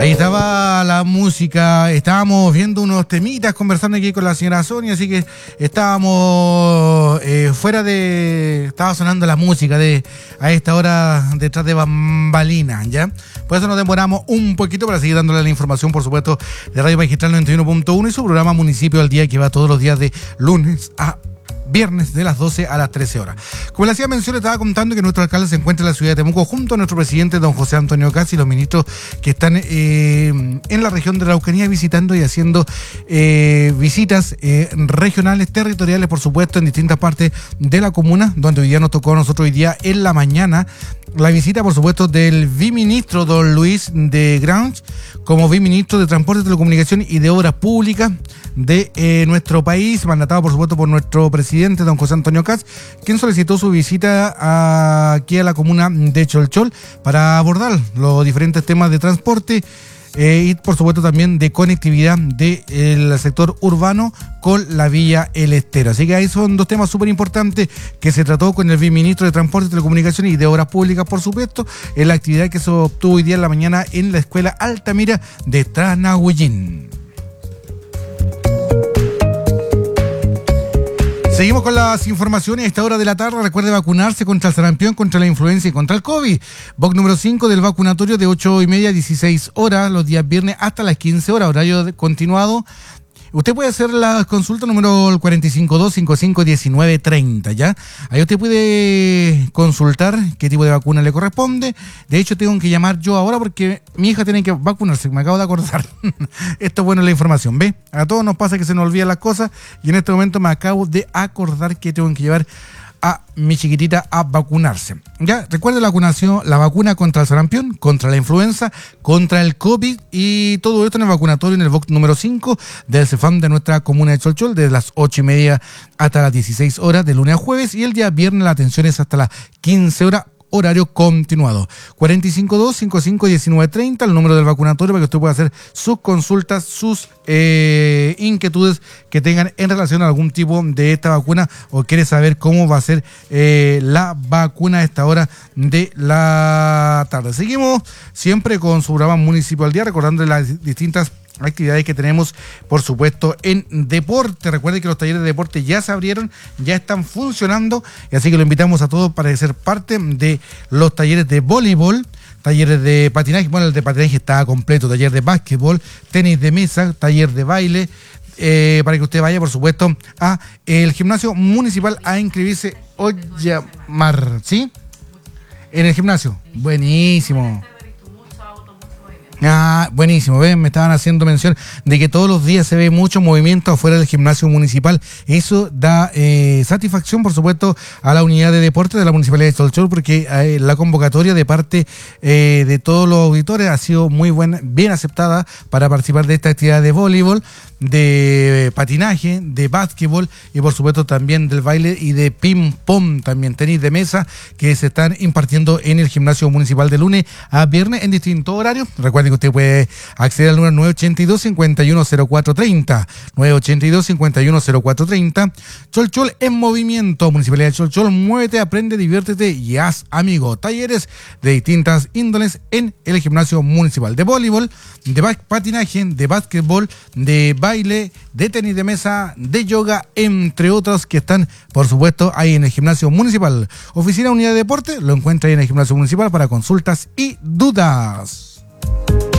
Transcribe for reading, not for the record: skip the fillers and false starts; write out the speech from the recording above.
Ahí estaba la música, estábamos viendo unos temitas, conversando aquí con la señora Sonia, así que estábamos estaba sonando la música a esta hora detrás de bambalinas, ¿ya? Por eso nos demoramos un poquito para seguir dándole la información, por supuesto, de Radio Magistral 91.1 y su programa Municipio al Día, que va todos los días de lunes a viernes de las 12 a las 13 horas. Como le hacía mención, le estaba contando que nuestro alcalde se encuentra en la ciudad de Temuco junto a nuestro presidente, don José Antonio Caz, y los ministros que están en la región de la Araucanía visitando y haciendo visitas regionales, territoriales, por supuesto, en distintas partes de la comuna, donde hoy día nos tocó a nosotros hoy día en la mañana la visita, por supuesto, del viceministro don Luis de Grange, como viceministro de Transporte, Telecomunicación y de Obras Públicas de nuestro país, mandatado, por supuesto, por nuestro presidente, don José Antonio Caz, quien solicitó su visita aquí a la comuna de Cholchol para abordar los diferentes temas de transporte y, por supuesto, también de conectividad del sector urbano con la vía El Estero. Así que ahí son dos temas súper importantes que se trató con el viceministro de Transporte, Telecomunicación y de Obras Públicas, por supuesto, en la actividad que se obtuvo hoy día en la mañana en la Escuela Altamira de Tranahuillín. Seguimos con las informaciones a esta hora de la tarde. Recuerde vacunarse contra el sarampión, contra la influenza y contra el COVID. Box número 5 del vacunatorio de 8:30 a 16 horas, los días viernes hasta las 15 horas, horario continuado. Usted puede hacer la consulta número 452-55-1930, ¿ya? Ahí usted puede consultar qué tipo de vacuna le corresponde. De hecho, tengo que llamar yo ahora porque mi hija tiene que vacunarse, me acabo de acordar. Esto es bueno la información, ¿ve? A todos nos pasa que se nos olvidan las cosas y en este momento me acabo de acordar que tengo que llevar a mi chiquitita a vacunarse. Ya, recuerde la vacuna contra el sarampión, contra la influenza, contra el COVID y todo esto en el vacunatorio en el box número 5 del CEFAM de nuestra comuna de Cholchol, desde las 8:30 hasta las 16 horas de lunes a jueves, y el día viernes la atención es hasta las 15 horas, horario continuado. 452-55-1930, el número del vacunatorio para que usted pueda hacer sus consultas, sus inquietudes que tengan en relación a algún tipo de esta vacuna o quiere saber cómo va a ser la vacuna a esta hora de la tarde. Seguimos siempre con su programa Municipio al Día, recordando las distintas actividades que tenemos, por supuesto, en deporte. Recuerden que los talleres de deporte ya se abrieron, ya están funcionando, y así que lo invitamos a todos para ser parte de los talleres de voleibol, talleres de patinaje. Bueno, el de patinaje está completo, taller de básquetbol, tenis de mesa, taller de baile, para que usted vaya, por supuesto, a el gimnasio municipal a inscribirse o llamar, ¿sí? En el gimnasio. Buenísimo. Ah, buenísimo, ven, me estaban haciendo mención de que todos los días se ve mucho movimiento afuera del gimnasio municipal. Eso da satisfacción, por supuesto, a la unidad de deporte de la Municipalidad de Cholchol, porque la convocatoria de parte de todos los auditores ha sido muy buena, bien aceptada para participar de esta actividad de voleibol, de patinaje, de básquetbol y, por supuesto, también del baile y de ping-pong, también tenis de mesa, que se están impartiendo en el gimnasio municipal de lunes a viernes en distintos horarios. Recuerden que usted puede acceder al número 982-510430, 982-510430. Cholchol en movimiento, Municipalidad de Cholchol, muévete, aprende, diviértete y haz amigo. Talleres de distintas índoles en el gimnasio municipal, de voleibol, de patinaje, de básquetbol, de baile, de tenis de mesa, de yoga, entre otros que están, por supuesto, ahí en el gimnasio municipal. Oficina Unidad de Deporte, lo encuentra ahí en el gimnasio municipal para consultas y dudas.